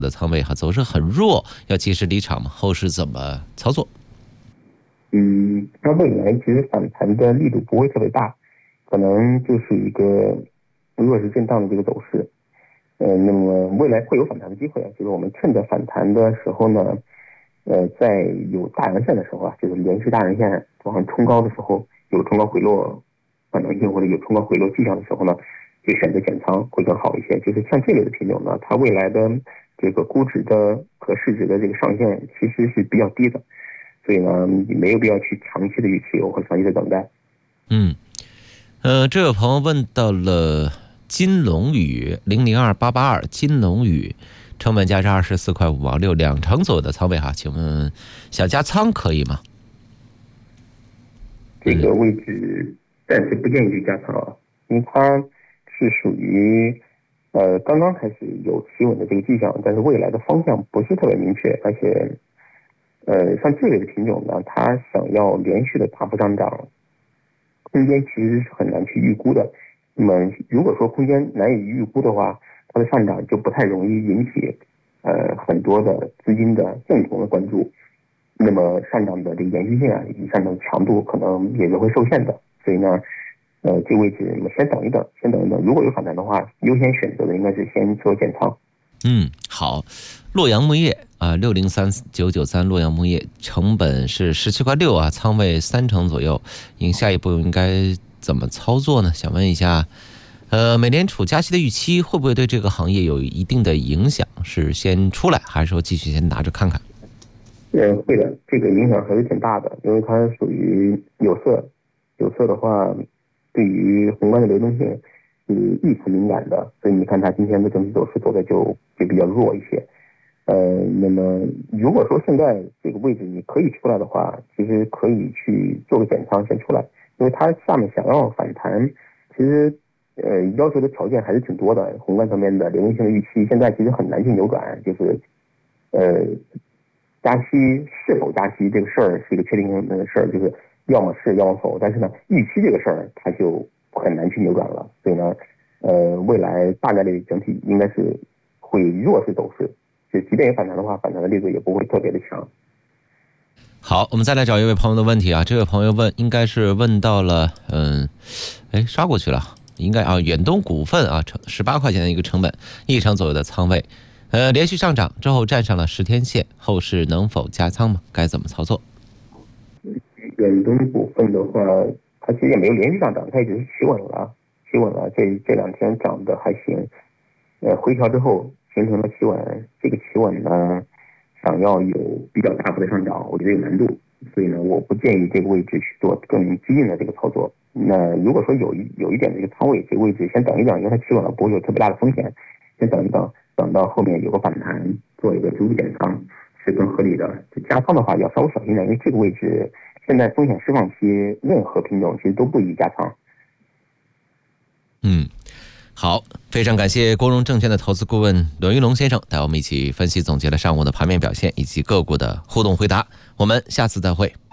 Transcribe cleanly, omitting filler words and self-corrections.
的仓位走势很弱，要及时离场吗？后市怎么操作？ 它未来其实反弹的力度不会特别大，可能就是一个弱势震荡的这个走势。那么未来会有反弹的机会，就是我们趁着反弹的时候呢，在有大阳线的时候啊，就是连续大阳线往上冲高的时候，有冲高回落可能性或者有冲高回落迹象的时候呢，就选择减仓会更好一些。就是像这类的品种呢，它未来的这个估值的和市值的这个上限其实是比较低的，所以呢，没有必要去长期的去持有或长期的等待。 这位朋友问到了金龙宇002882，金龙宇成本价是24块5毛6，2成左右的仓位哈，请问想加仓可以吗？ 这个位置暂时不建议去加仓啊，因为它是属于刚刚开始有企稳的这个迹象，但是未来的方向不是特别明确，而且像这类的品种呢，它想要连续的大幅上涨，空间其实是很难去预估的。那么如果说空间难以预估的话，它的上涨就不太容易引起很多的资金的共同的关注，那么上涨的这个延续性啊，以及上涨强度可能也是会受限的。所以呢，这个位置我们先等一等，如果有反弹的话，优先选择的应该是先做减仓。 好，洛阳木业啊，603993洛阳木业成本是17块6啊，仓位3成左右，下一步应该怎么操作呢？想问一下，美联储加息的预期会不会对这个行业有一定的影响？是先出来，还是说继续先拿着看看？ 会的，这个影响还是挺大的，因为它属于有色，有色的话，对于宏观的流动性是异常敏感的，所以你看它今天的整体走势走的就比较弱一些。那么如果说现在这个位置你可以出来的话，其实可以去做个减仓先出来，因为它下面想要反弹，其实要求的条件还是挺多的，宏观层面的流动性的预期现在其实很难去扭转，就是加息是否加息这个事儿是一个确定性的事儿，就是要么是要么否，但是呢，预期这个事儿它就很难去扭转了，所以呢，未来大概率整体应该是会弱势走势，就即便有反弹的话，反弹的力度也不会特别的强。 好，我们再来找一位朋友的问题啊，这位朋友应该是问到了，刷过去了，应该啊，远东股份啊，18块钱的一个成本，1成左右的仓位。连续上涨之后站上了10天线，后市能否加仓吗？该怎么操作？ 远东股份的话，它其实也没有连续上涨，它也只是企稳了，这2天涨得还行，回调之后形成了企稳，这个企稳呢，想要有比较大幅的上涨，我觉得有难度，所以呢，我不建议这个位置去做更激进的这个操作。那如果说有一点这个仓位，这个位置先等一等，因为它企稳了，不会有特别大的风险，先等一等。等到后面有个反弹，做一个逐步减仓是更合理的。加仓的话要稍微小心点，因为这个位置现在风险释放期，任何品种其实都不宜加仓。 好，非常感谢国融证券的投资顾问伦玉龙先生带我们一起分析总结了上午的盘面表现以及个股的互动回答。我们下次再会。